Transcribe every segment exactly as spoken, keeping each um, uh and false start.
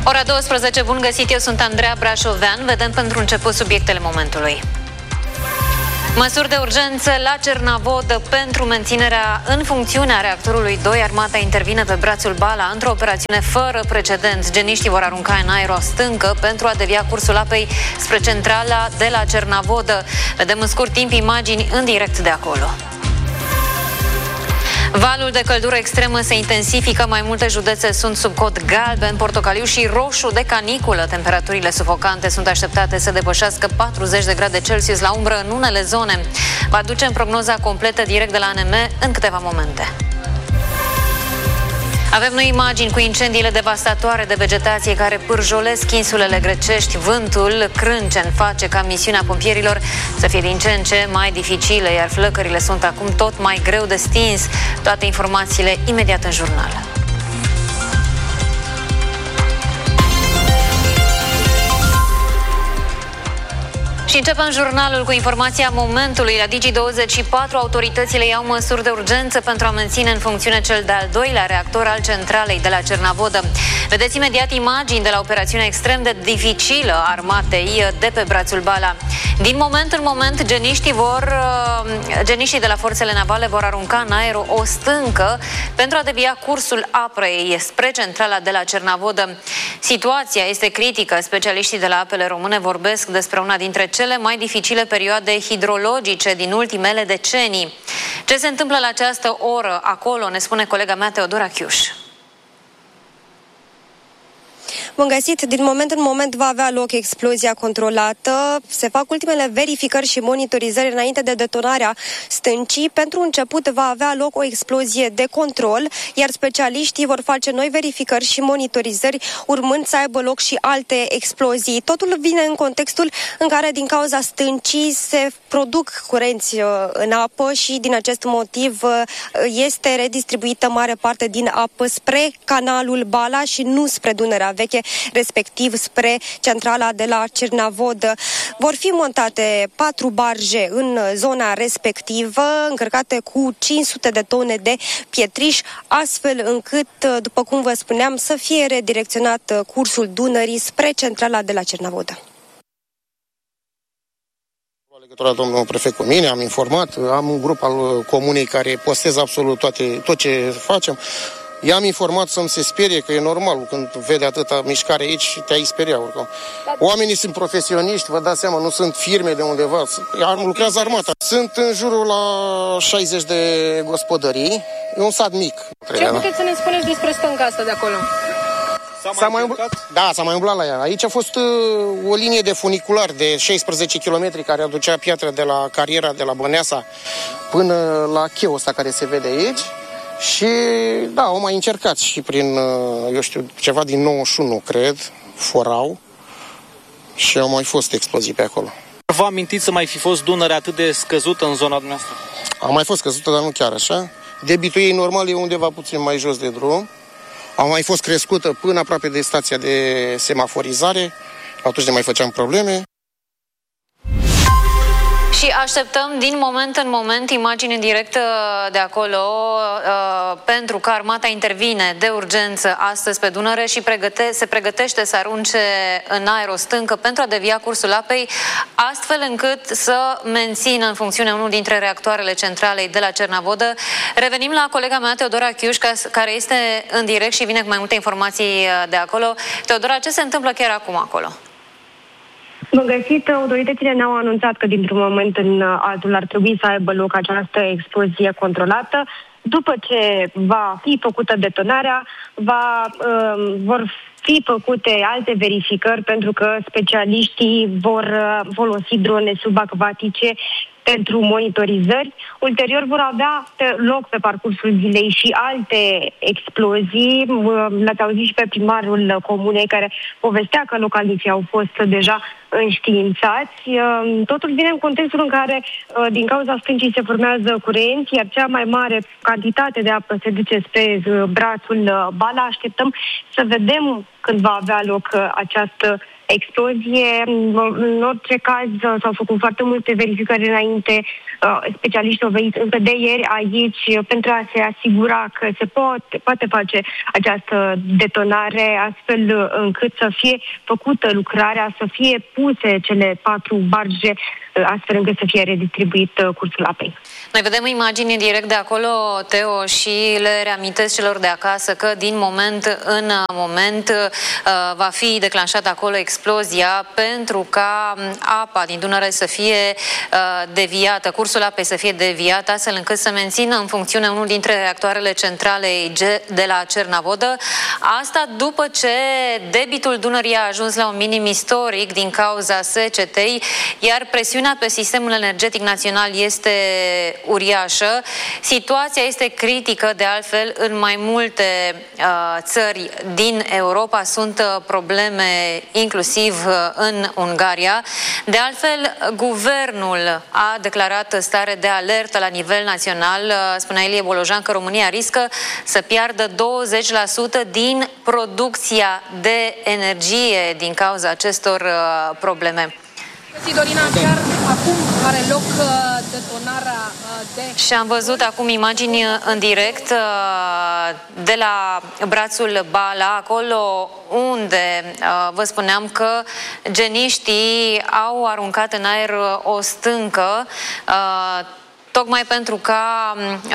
Ora douăsprezece, bun găsit, eu sunt Andreea Brașovean. Vedem pentru început subiectele momentului. Măsuri de urgență la Cernavodă pentru menținerea în funcțiune a reactorului doi. Armata intervine pe brațul Bala într-o operațiune fără precedent. Geniștii vor arunca în aer o stâncă pentru a devia cursul apei spre centrala de la Cernavodă. Vedem în scurt timp imagini în direct de acolo. Valul de căldură extremă se intensifică, mai multe județe sunt sub cod galben, portocaliu și roșu de caniculă. Temperaturile sufocante sunt așteptate să depășească patruzeci de grade Celsius la umbră în unele zone. Vă aducem prognoza completă direct de la A N M în câteva momente. Avem noi imagini cu incendiile devastatoare de vegetație care pârjolesc insulele grecești. Vântul crâncen face ca misiunea pompierilor să fie din ce în ce mai dificilă, iar flăcările sunt acum tot mai greu de stins. Toate informațiile imediat în jurnal. Și începem jurnalul cu informația momentului. La Digi douăzeci și patru, autoritățile iau măsuri de urgență pentru a menține în funcțiune cel de-al doilea reactor al centralei de la Cernavodă. Vedeți imediat imagini de la operațiunea extrem de dificilă a armatei de pe brațul Bala. Din moment în moment, geniștii, vor, geniștii de la forțele navale vor arunca în aer o stâncă pentru a devia cursul apei spre centrala de la Cernavodă. Situația este critică. Specialiștii de la apele române vorbesc despre una dintre cele mai dificile perioade hidrologice din ultimele decenii. Ce se întâmplă la această oră acolo, ne spune colega mea Teodora Chiuș. Bun găsit, din moment în moment va avea loc explozia controlată. Se fac ultimele verificări și monitorizări înainte de detonarea stâncii. Pentru început va avea loc o explozie de control, iar specialiștii vor face noi verificări și monitorizări, urmând să aibă loc și alte explozii. Totul vine în contextul în care, din cauza stâncii, se produc curenți în apă și din acest motiv este redistribuită mare parte din apă spre canalul Bala și nu spre Dunărea Veche, respectiv spre centrala de la Cernavodă. Vor fi montate patru barje în zona respectivă, încărcate cu cinci sute de tone de pietriș, astfel încât, după cum vă spuneam, să fie redirecționat cursul Dunării spre centrala de la Cernavodă. Legătura domnul prefect cu mine, am informat, am un grup al comunei care postează absolut toate, tot ce facem. I-am informat să-mi se sperie, că e normal, când vede atâta mișcare aici, te-ai speria oricum. Oamenii sunt profesioniști, vă dați seama, nu sunt firme de undeva, lucrează armata. Sunt în jurul la șaizeci de gospodării, e un sat mic. Ce puteți să ne spuneți despre stânca asta de acolo? S-a mai umblat? Da, s-a mai umblat la ea. Aici a fost uh, o linie de funicular de șaisprezece kilometri care aducea piatra de la cariera de la Băneasa până la cheul ăsta care se vede aici. Și da, au mai încercat și prin, eu știu, ceva din nouăzeci și unu, cred, forau și au mai fost explozii pe acolo. Vă amintiți să mai fi fost Dunărea atât de scăzută în zona dumneavoastră? A mai fost scăzută, dar nu chiar așa. Debitul ei normal e undeva puțin mai jos de drum. A mai fost crescută până aproape de stația de semaforizare. Atunci ne mai făceam probleme. Și așteptăm din moment în moment imagini în direct de acolo, uh, pentru că armata intervine de urgență astăzi pe Dunăre și pregăte, se pregătește să arunce în aer o stâncă pentru a devia cursul apei, astfel încât să mențină în funcțiune unul dintre reactoarele centralei de la Cernavodă. Revenim la colega mea, Teodora Chiuș, care este în direct și vine cu mai multe informații de acolo. Teodora, ce se întâmplă chiar acum acolo? Bun găsit, autoritățile ne-au anunțat că dintr-un moment în altul ar trebui să aibă loc această explozie controlată. După ce va fi făcută detonarea, va, uh, vor fi făcute alte verificări pentru că specialiștii vor uh, folosi drone subacvatice pentru monitorizări. Ulterior vor avea loc pe parcursul zilei și alte explozii. L-ați auzit și pe primarul comunei care povestea că localnicii au fost deja înștiințați. Totul vine în contextul în care, din cauza stâncii, se formează curenți, iar cea mai mare cantitate de apă se duce spre brațul Bala. Așteptăm să vedem când va avea loc această explozie. În orice caz, s-au făcut foarte multe verificări înainte Specialiștii au venit încă de ieri aici pentru a se asigura că se poate, poate face această detonare astfel încât să fie făcută lucrarea, să fie puse cele patru barge astfel încât să fie redistribuit cursul apei. Noi vedem imagini în direct de acolo, Teo, și le reamintesc celor de acasă că din moment în moment uh, va fi declanșată acolo explozia pentru ca apa din Dunăre să fie uh, deviată, cursul apei să fie deviat, astfel încât să mențină în funcțiune unul dintre reactoarele centrale de la Cernavodă. Asta după ce debitul Dunării a ajuns la un minim istoric din cauza secetei, iar presiunea pe sistemul energetic național este uriașă. Situația este critică, de altfel, în mai multe uh, țări din Europa. Sunt uh, probleme inclusiv uh, în Ungaria. De altfel, guvernul a declarat stare de alertă la nivel național. Uh, spunea Ilie Bolojan că România riscă să piardă douăzeci la sută din producția de energie din cauza acestor uh, probleme. Dorina, chiar acum are loc detonarea de... Și am văzut acum imagini în direct de la brațul Bala, acolo unde vă spuneam că geniștii au aruncat în aer o stâncă tocmai pentru ca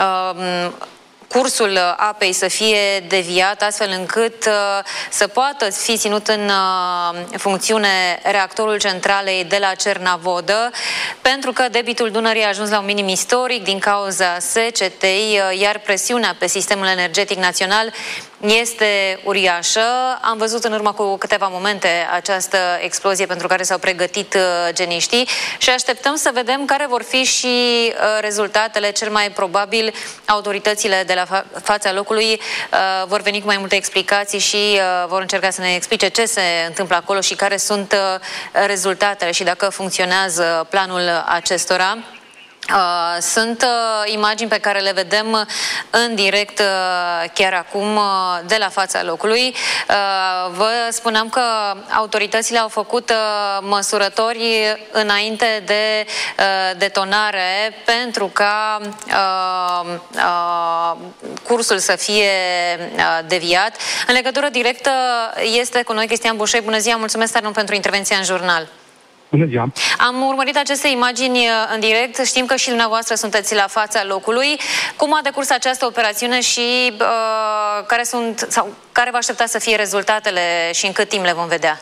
cursul apei să fie deviat, astfel încât uh, să poată fi ținut în uh, funcțiune reactorul centralei de la Cernavodă, pentru că debitul Dunării a ajuns la un minim istoric din cauza secetei, uh, iar presiunea pe sistemul energetic național este uriașă. Am văzut în urmă cu câteva momente această explozie pentru care s-au pregătit uh, geniștii și așteptăm să vedem care vor fi și uh, rezultatele. Cel mai probabil autoritățile de la fa fața locului uh, vor veni cu mai multe explicații și uh, vor încerca să ne explice ce se întâmplă acolo și care sunt uh, rezultatele și dacă funcționează planul acestora. Uh, sunt uh, imagini pe care le vedem în direct uh, chiar acum uh, de la fața locului. Uh, vă spuneam că autoritățile au făcut uh, măsurători înainte de uh, detonare pentru ca uh, uh, cursul să fie uh, deviat. În legătură directă este cu noi Cristian Bușoi. Bună ziua, mulțumesc tare mult pentru intervenția în jurnal. Bună ziua! Am urmărit aceste imagini în direct, știm că și dumneavoastră sunteți la fața locului. Cum a decurs această operațiune și uh, care sunt, sau care vă aștepta să fie rezultatele și în cât timp le vom vedea?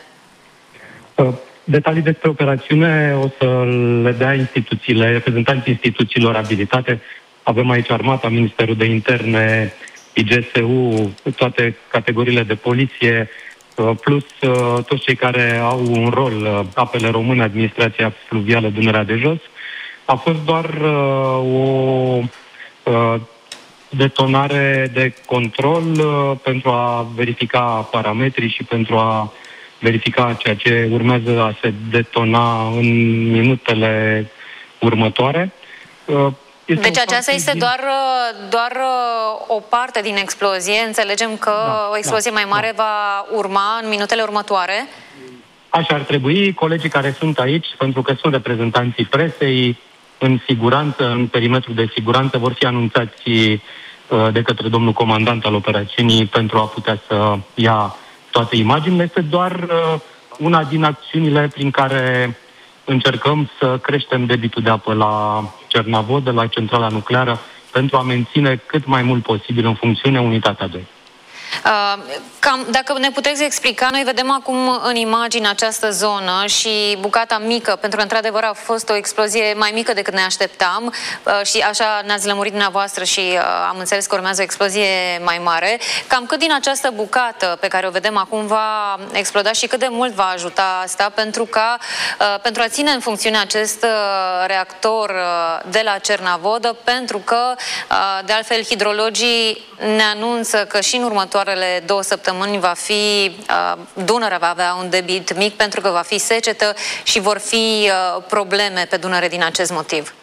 Detalii despre operațiune o să le dea instituțiile, reprezentanții instituțiilor abilitate. Avem aici Armata, Ministerul de Interne, I G S U, toate categoriile de poliție, plus uh, toți cei care au un rol, uh, Apele Române, Administrația Fluvială Dunărea de Jos. A fost doar uh, o uh, detonare de control uh, pentru a verifica parametrii și pentru a verifica ceea ce urmează a se detona în minutele următoare. Uh, Este deci aceasta este doar, doar o parte din explozie. Înțelegem că da, o explozie da, mai mare da. va urma în minutele următoare? Așa ar trebui. Colegii care sunt aici, pentru că sunt reprezentanții presei, în siguranță, în perimetrul de siguranță, vor fi anunțați de către domnul comandant al operațiunii pentru a putea să ia toate imaginile. Este doar una din acțiunile prin care încercăm să creștem debitul de apă la Cernavodă, la centrala nucleară, pentru a menține cât mai mult posibil în funcțiune unitatea doi. Uh, cam, dacă ne puteți explica, noi vedem acum în imagine această zonă și bucata mică, pentru că într-adevăr a fost o explozie mai mică decât ne așteptam uh, și așa ne-ați lămurit dumneavoastră și uh, am înțeles că urmează o explozie mai mare. Cam cât din această bucată pe care o vedem acum va exploda și cât de mult va ajuta asta pentru, ca, uh, pentru a ține în funcțiune acest uh, reactor uh, de la Cernavodă, pentru că uh, de altfel hidrologii ne anunță că și în următoare două săptămâni va fi, uh, Dunărea va avea un debit mic pentru că va fi secetă și vor fi uh, probleme pe Dunăre din acest motiv.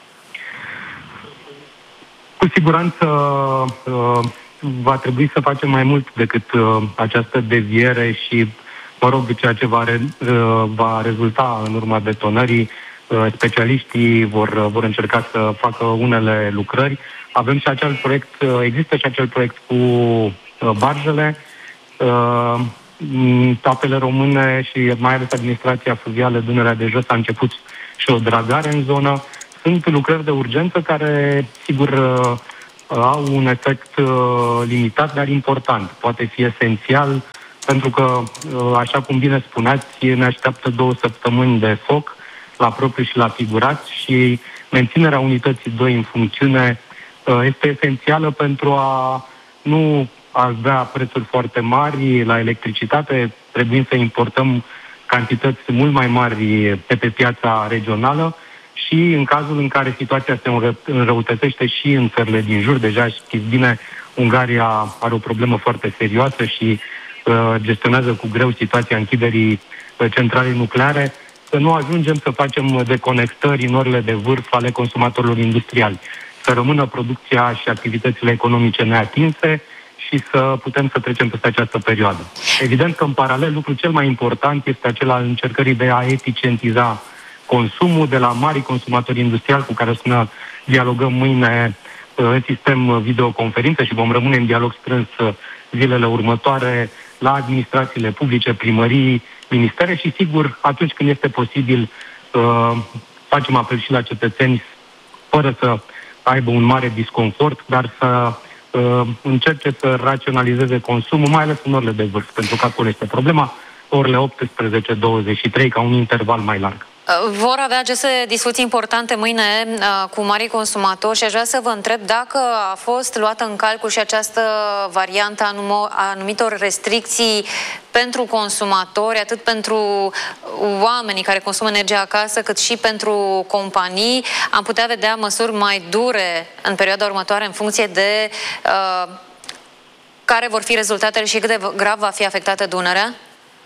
Cu siguranță uh, va trebui să facem mai mult decât uh, această deviere și, mă rog, ceea ce va, re, uh, va rezulta în urma detonării specialiștii vor, vor încerca să facă unele lucrări. Avem și acel proiect, există și acel proiect cu barjele, apele române și mai ales administrația fluvială Dunărea de Jos a început și o dragare în zonă. Sunt lucrări de urgență care, sigur, au un efect limitat, dar important. Poate fi esențial, pentru că, așa cum bine spuneați, ne așteaptă două săptămâni de foc la propriu și la figurat și menținerea unității doi în funcțiune este esențială pentru a nu avea prețuri foarte mari la electricitate, trebuie să importăm cantități mult mai mari pe, pe piața regională și în cazul în care situația se înrăutățește și în țările din jur, deja știți bine, Ungaria are o problemă foarte serioasă și uh, gestionează cu greu situația închiderii uh, centralei nucleare, să nu ajungem să facem deconectări în orele de vârf ale consumatorilor industriali, să rămână producția și activitățile economice neatinse și să putem să trecem peste această perioadă. Evident că, în paralel, lucrul cel mai important este acela al încercării de a eficientiza consumul de la mari consumatori industriali cu care o să ne dialogăm mâine în sistem videoconferință și vom rămâne în dialog strâns zilele următoare la administrațiile publice, primării, ministere și, sigur, atunci când este posibil, facem apel și la cetățeni fără să aibă un mare disconfort, dar să încerce să raționalizeze consumul, mai ales în orele de vârf, pentru că acolo este problema, orele optsprezece douăzeci și trei, ca un interval mai larg. Vor avea aceste discuții importante mâine uh, cu mari consumatori și aș vrea să vă întreb dacă a fost luată în calcul și această variantă a anumitor restricții pentru consumatori, atât pentru oamenii care consumă energie acasă, cât și pentru companii. Am putea vedea măsuri mai dure în perioada următoare în funcție de uh, care vor fi rezultatele și cât de grav va fi afectată Dunărea?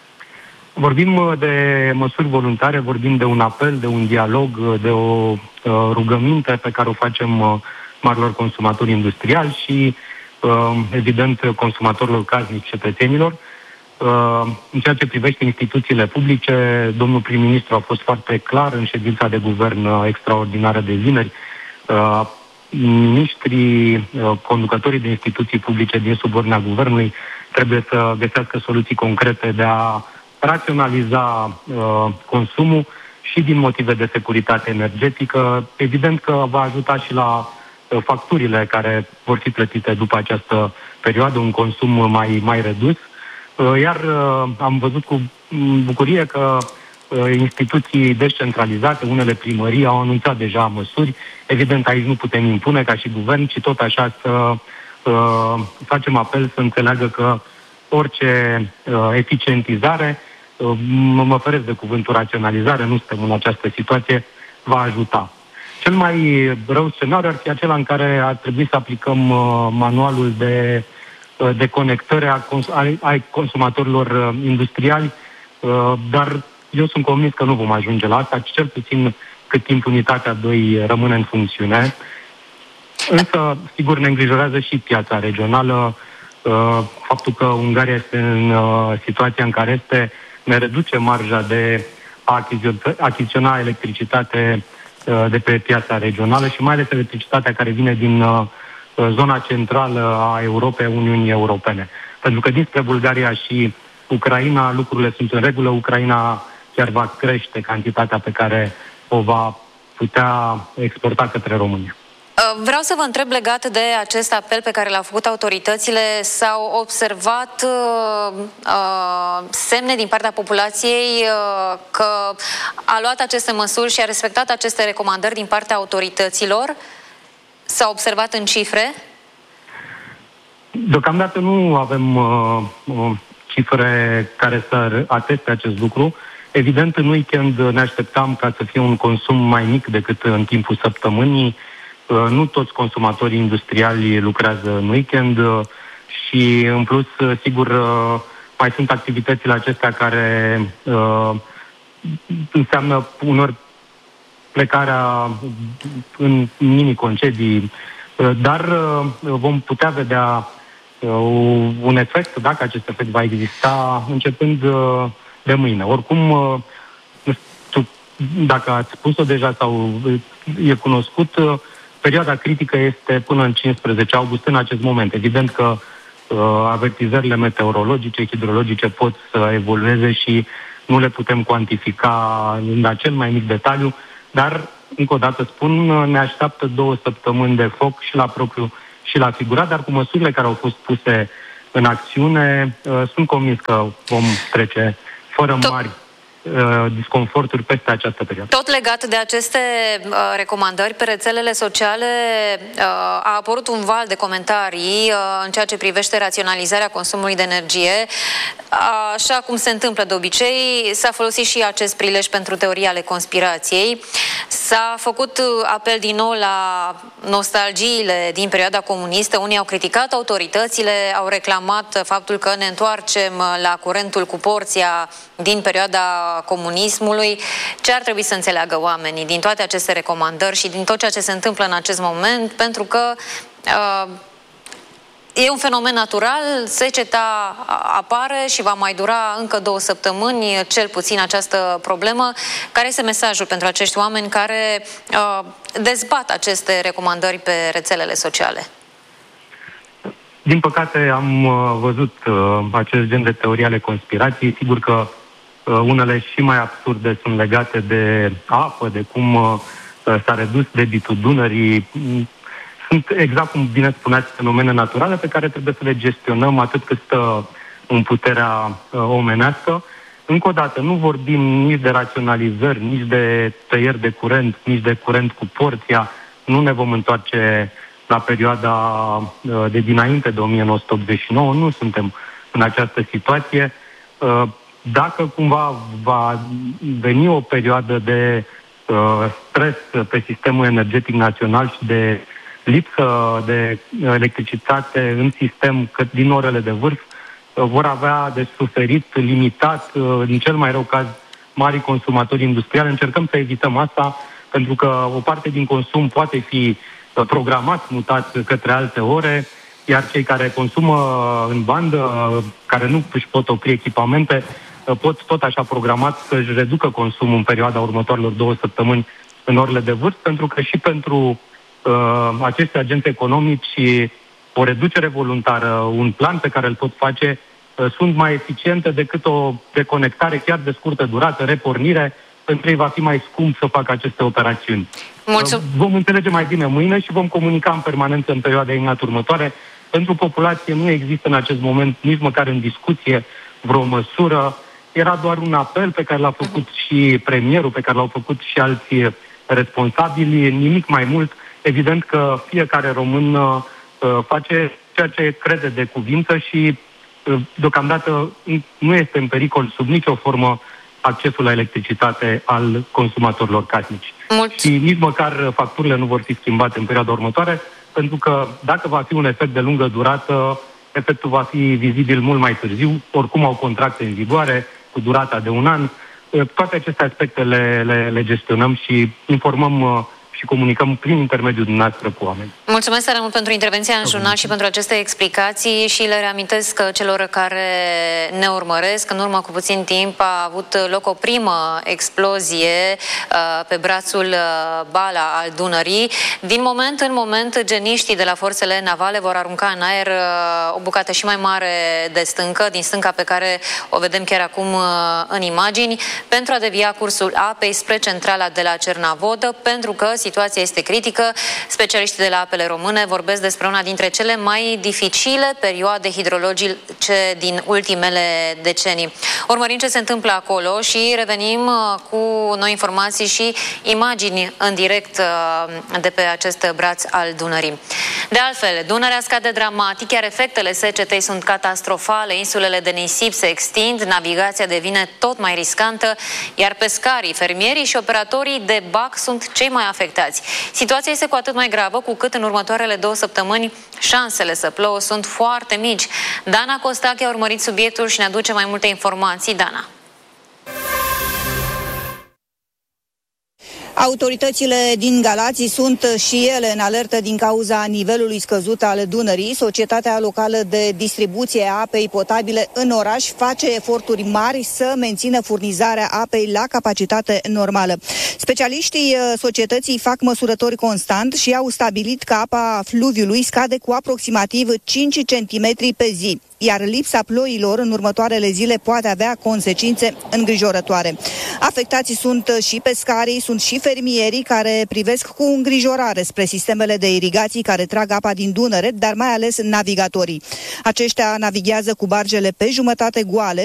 Vorbim de măsuri voluntare, vorbim de un apel, de un dialog, de o uh, rugăminte pe care o facem uh, marilor consumatori industriali și, uh, evident, consumatorilor casnici, cetățenilor. Uh, în ceea ce privește instituțiile publice, domnul prim-ministru a fost foarte clar în ședința de guvern uh, extraordinară de vineri. Uh, Ministrii, uh, conducătorii de instituții publice din subordinea guvernului trebuie să găsească soluții concrete de a raționaliza uh, consumul și din motive de securitate energetică. Evident că va ajuta și la uh, facturile care vor fi plătite după această perioadă, un consum mai, mai redus. Uh, iar uh, am văzut cu bucurie că uh, instituții descentralizate, unele primării, au anunțat deja măsuri. Evident, aici nu putem impune ca și guvern, ci tot așa să uh, facem apel să înțeleagă că orice uh, eficientizare, uh, mă feresc de cuvântul raționalizare, nu suntem în această situație, va ajuta. Cel mai rău scenariu ar fi acela în care ar trebui să aplicăm uh, manualul de, uh, de conectare a, cons- a consumatorilor uh, industriali, uh, dar eu sunt convins că nu vom ajunge la asta, ci cel puțin cât timp unitatea doi rămâne în funcțiune. Însă, sigur, ne îngrijorează și piața regională. Faptul că Ungaria este în uh, situația în care este, ne reduce marja de a achiziționa electricitate uh, de pe piața regională și mai ales electricitatea care vine din uh, zona centrală a Europei, Uniunii Europene. Pentru că dinspre Bulgaria și Ucraina lucrurile sunt în regulă, Ucraina chiar va crește cantitatea pe care o va putea exporta către România. Vreau să vă întreb legat de acest apel pe care l-au făcut autoritățile. S-au observat uh, uh, semne din partea populației uh, că a luat aceste măsuri și a respectat aceste recomandări din partea autorităților? S-au observat în cifre? Deocamdată nu avem uh, uh, cifre care să ateste acest lucru. Evident, în weekend ne așteptam ca să fie un consum mai mic decât în timpul săptămânii. Nu toți consumatorii industriali lucrează în weekend și, în plus, sigur, mai sunt activitățile acestea care uh, înseamnă unor plecarea în mini-concedii, dar uh, vom putea vedea uh, un efect, dacă acest efect va exista, începând uh, de mâine. Oricum, uh, nu știu dacă ați spus-o deja sau e cunoscut, perioada critică este până în cincisprezece august în acest moment. Evident că uh, avertizările meteorologice, hidrologice pot să evolueze și nu le putem cuantifica în acel mai mic detaliu, dar, încă o dată spun, ne așteaptă două săptămâni de foc și la propriu și la figurat, dar cu măsurile care au fost puse în acțiune, uh, sunt convins că vom trece fără mari disconforturi peste această perioadă. Tot legat de aceste uh, recomandări pe rețelele sociale, uh, a apărut un val de comentarii uh, în ceea ce privește raționalizarea consumului de energie. Așa cum se întâmplă de obicei, s-a folosit și acest prilej pentru teorii ale conspirației. S-a făcut apel din nou la nostalgiile din perioada comunistă. Unii au criticat autoritățile, au reclamat faptul că ne întoarcem la curentul cu porția din perioada comunismului. Ce ar trebui să înțeleagă oamenii din toate aceste recomandări și din tot ceea ce se întâmplă în acest moment? Pentru că uh, e un fenomen natural, seceta apare și va mai dura încă două săptămâni, cel puțin, această problemă. Care este mesajul pentru acești oameni care uh, dezbat aceste recomandări pe rețelele sociale? Din păcate am uh, văzut uh, acest gen de teorii ale conspirației. Sigur că uh, unele și mai absurde sunt legate de apă, de cum uh, s-a redus debitul Dunării. Sunt, exact cum bine spuneați, fenomene naturale pe care trebuie să le gestionăm atât cât stă în puterea uh, omenească. Încă o dată, nu vorbim nici de raționalizări, nici de tăieri de curent, nici de curent cu porția. Nu ne vom întoarce la perioada uh, de dinainte de o mie nouă sute optzeci și nouă. Nu suntem în această situație. Uh, dacă cumva va veni o perioadă de uh, stres pe sistemul energetic național și de lipsă de electricitate în sistem, cât din orele de vârf, vor avea de suferit limitat, în cel mai rău caz, mari consumatori industriali. Încercăm să evităm asta, pentru că o parte din consum poate fi programat, mutat către alte ore, iar cei care consumă în bandă, care nu își pot opri echipamente, pot tot așa programat să-și reducă consumul în perioada următoarelor două săptămâni în orele de vârf, pentru că și pentru aceste agenți economici și o reducere voluntară, un plan pe care îl pot face, sunt mai eficiente decât o deconectare chiar de scurtă durată, repornire. Pentru ei va fi mai scump să facă aceste operațiuni. Mulțum. Vom înțelege mai bine mâine și vom comunica în permanență în perioada imediat următoare. Pentru populație nu există în acest moment nici măcar în discuție vreo măsură. Era doar un apel pe care l-a făcut și premierul, pe care l-au făcut și alții responsabili, nimic mai mult. Evident că fiecare român uh, face ceea ce crede de cuvință și uh, deocamdată nu este în pericol sub nicio formă accesul la electricitate al consumatorilor casnici. Mulți. Și nici măcar facturile nu vor fi schimbate în perioada următoare, pentru că dacă va fi un efect de lungă durată, efectul va fi vizibil mult mai târziu. Oricum au contracte în vigoare cu durata de un an. Toate aceste aspecte le, le, le gestionăm și informăm uh, și comunicăm prin intermediul dumneavoastră cu oameni. Mulțumesc tare mult pentru intervenția în jurnal și pentru aceste explicații și le reamintesc celor care ne urmăresc. În urmă cu puțin timp a avut loc o primă explozie uh, pe brațul uh, Bala al Dunării. Din moment în moment, geniștii de la forțele navale vor arunca în aer uh, o bucată și mai mare de stâncă, din stânca pe care o vedem chiar acum uh, în imagini, pentru a devia cursul apei spre centrala de la Cernavodă, pentru că situația este critică. Specialiștii de la Apele Române vorbesc despre una dintre cele mai dificile perioade hidrologice din ultimele decenii. Urmărim ce se întâmplă acolo și revenim cu noi informații și imagini în direct de pe acest braț al Dunării. De altfel, Dunărea scade dramatic, iar efectele secetei sunt catastrofale. Insulele de nisip se extind, navigația devine tot mai riscantă, iar pescarii, fermierii și operatorii de bac sunt cei mai afectați. Situația este cu atât mai gravă cu cât în următoarele două săptămâni șansele să plouă sunt foarte mici. Dana Costache a urmărit subiectul și ne aduce mai multe informații. Dana. Autoritățile din Galați sunt și ele în alertă din cauza nivelului scăzut al Dunării. Societatea locală de distribuție a apei potabile în oraș face eforturi mari să mențină furnizarea apei la capacitate normală. Specialiștii societății fac măsurători constant și au stabilit că apa fluviului scade cu aproximativ cinci centimetri pe zi, iar lipsa ploilor în următoarele zile poate avea consecințe îngrijorătoare. Afectați sunt și pescarii, sunt și fermierii care privesc cu îngrijorare spre sistemele de irigații care trag apa din Dunăre, dar mai ales navigatorii. Aceștia navighează cu bargele pe jumătate goale